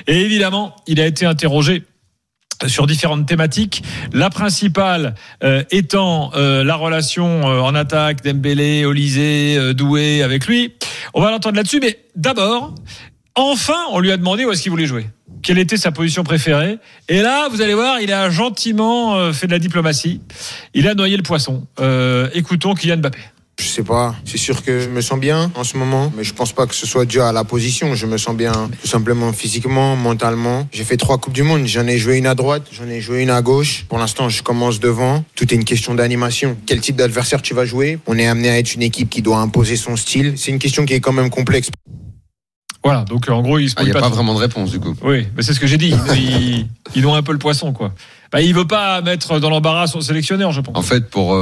Et évidemment, il a été interrogé sur différentes thématiques, la principale étant la relation en attaque Dembélé, Olysée, Doué avec lui. On va l'entendre là-dessus, mais d'abord, enfin, on lui a demandé où est-ce qu'il voulait jouer, quelle était sa position préférée. Et là, vous allez voir, il a gentiment fait de la diplomatie. Il a noyé le poisson. Écoutons Kylian Mbappé. Je sais pas, c'est sûr que je me sens bien en ce moment, mais je pense pas que ce soit dû à la position. Je me sens bien tout simplement physiquement, mentalement. J'ai fait 3 Coupes du Monde, j'en ai joué une à droite, j'en ai joué une à gauche. Pour l'instant, je commence devant. Tout est une question d'animation. Quel type d'adversaire tu vas jouer ? On est amené à être une équipe qui doit imposer son style. C'est une question qui est quand même complexe. Voilà, donc en gros, il se pose n'y a pas vraiment de réponse du coup. Oui, mais c'est ce que j'ai dit. Ils ont un peu le poisson, quoi. Il veut pas mettre dans l'embarras son sélectionneur, je pense. En fait, pour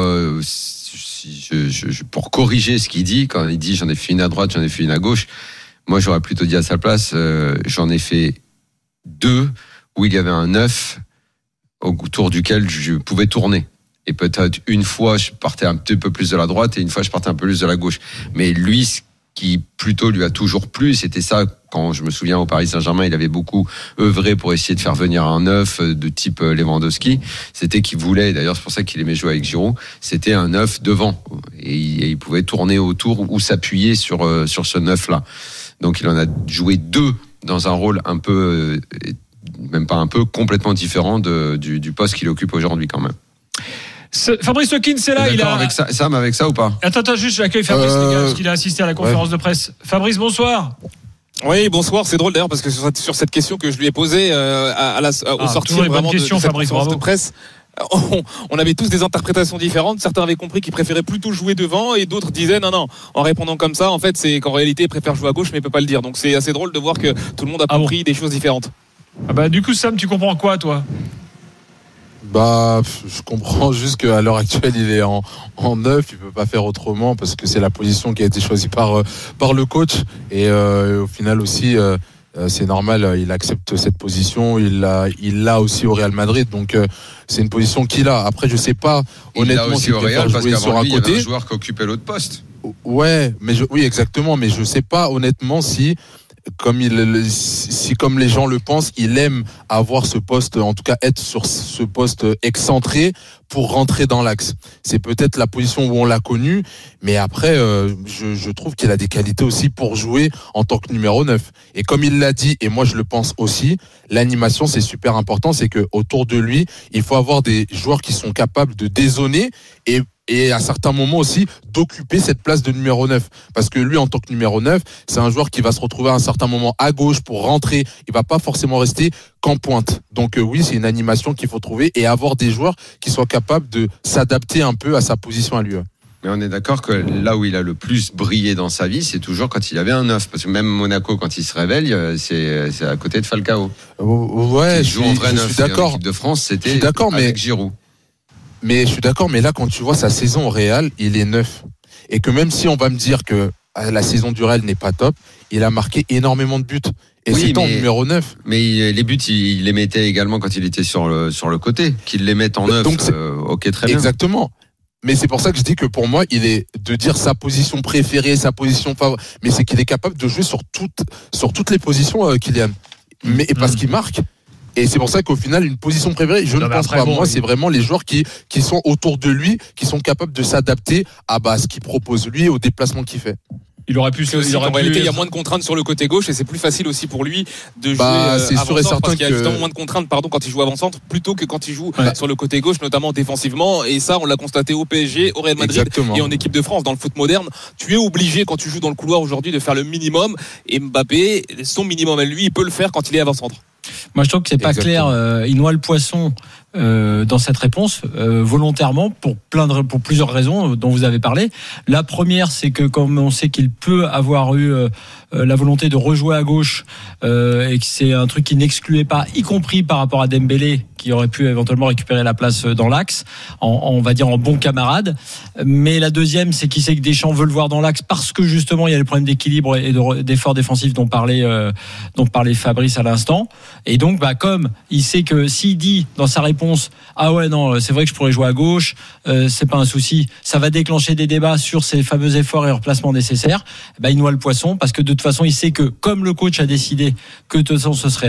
corriger ce qu'il dit, quand il dit j'en ai fait une à droite, j'en ai fait une à gauche, moi j'aurais plutôt dit à sa place, j'en ai fait 2 où il y avait un 9 autour duquel je pouvais tourner. Et peut-être une fois je partais un petit peu plus de la droite et une fois je partais un peu plus de la gauche. Mais lui, ce qui plutôt lui a toujours plu, c'était ça. Quand je me souviens au Paris Saint-Germain, il avait beaucoup œuvré pour essayer de faire venir un 9 de type Lewandowski. C'était qu'il voulait, et d'ailleurs c'est pour ça qu'il aimait jouer avec Giroud, c'était un 9 devant. Et il pouvait tourner autour ou s'appuyer sur ce 9-là. Donc il en a joué 2 dans un rôle un peu, même pas un peu, complètement différent du poste qu'il occupe aujourd'hui quand même. Fabrice Hawkins, c'est là. Il a avec ça, Sam, avec ça ou pas ? Attends, juste j'accueille Fabrice, les gars, parce qu'il a assisté à la conférence de presse. Fabrice, bonsoir. Oui, bonsoir. C'est drôle d'ailleurs parce que sur cette question que je lui ai posée au sortir vraiment question, de cette Fabrice, conférence bravo. de presse, on avait tous des interprétations différentes. Certains avaient compris qu'ils préféraient plutôt jouer devant et d'autres disaient non. En répondant comme ça, en fait, c'est qu'en réalité, ils préfèrent jouer à gauche mais ils ne peuvent pas le dire. Donc c'est assez drôle de voir que tout le monde a compris des choses différentes. Du coup, Sam, tu comprends quoi, toi ? Je comprends juste qu'à l'heure actuelle il est en 9, il peut pas faire autrement parce que c'est la position qui a été choisie par le coach et au final aussi c'est normal, il accepte cette position, il l'a aussi au Real Madrid, donc c'est une position qu'il a. Après je sais pas honnêtement il l'a aussi au Real parce qu'avant lui il y avait un joueur qui occupait l'autre poste. Ouais, oui exactement, mais je sais pas honnêtement si comme les gens le pensent, il aime avoir ce poste, en tout cas être sur ce poste excentré pour rentrer dans l'axe. C'est peut-être la position où on l'a connu, mais après, je trouve qu'il a des qualités aussi pour jouer en tant que numéro 9. Et comme il l'a dit, et moi je le pense aussi, l'animation c'est super important, c'est que autour de lui, il faut avoir des joueurs qui sont capables de dézonner et à certains moments aussi d'occuper cette place de numéro 9. Parce que lui, en tant que numéro 9, c'est un joueur qui va se retrouver à un certain moment à gauche pour rentrer. Il va pas forcément rester qu'en pointe. Donc oui, c'est une animation qu'il faut trouver et avoir des joueurs qui soient capables de s'adapter un peu à sa position à lui. Mais on est d'accord que là où il a le plus brillé dans sa vie, c'est toujours quand il avait un 9. Parce que même Monaco, quand il se réveille, c'est à côté de Falcao. Ouais, je suis d'accord. L'équipe de France, c'était avec Giroud. Mais je suis d'accord, mais là, quand tu vois sa saison au Real, il est 9. Et que même si on va me dire que la saison du Real n'est pas top, il a marqué énormément de buts. Et c'est en numéro 9. Mais les buts, il les mettait également quand il était sur le côté. Qu'il les mette en 9, donc ok, très bien. Exactement. Mais c'est pour ça que je dis que pour moi, il est de dire sa position préférée, sa position favorite. Mais c'est qu'il est capable de jouer sur toutes les positions, Kylian. Mais parce qu'il marque. Et c'est pour ça qu'au final, une position préférée, je ne pense pas. Moi, c'est vraiment les joueurs qui sont autour de lui, qui sont capables de s'adapter à ce qu'il propose lui, au déplacement qu'il fait. Il aurait pu. En réalité, il y a moins de contraintes sur le côté gauche et c'est plus facile aussi pour lui de jouer avant-centre parce qu'il y a justement moins de contraintes, quand il joue avant-centre plutôt que quand il joue sur le côté gauche, notamment défensivement. Et ça, on l'a constaté au PSG, au Real Madrid et en équipe de France. Dans le foot moderne, tu es obligé quand tu joues dans le couloir aujourd'hui de faire le minimum. Et Mbappé, son minimum à lui, il peut le faire quand il est avant-centre. Moi, je trouve que c'est pas clair. Il noie le poisson dans cette réponse volontairement pour plusieurs raisons dont vous avez parlé. La première, c'est que comme on sait qu'il peut avoir eu la volonté de rejouer à gauche et que c'est un truc qui n'excluait pas, y compris par rapport à Dembélé qui aurait pu éventuellement récupérer la place dans l'axe, on va dire en bon camarade. Mais la deuxième, c'est qu'il sait que Deschamps veut le voir dans l'axe parce que justement il y a le problème d'équilibre et d'effort défensif dont parlait Fabrice à l'instant. Et donc, comme il sait que s'il dit dans sa réponse, ah ouais non, c'est vrai que je pourrais jouer à gauche, c'est pas un souci, ça va déclencher des débats sur ces fameux efforts et replacements nécessaires. Il noie le poisson parce que de toute façon, il sait que comme le coach a décidé que de toute façon ce serait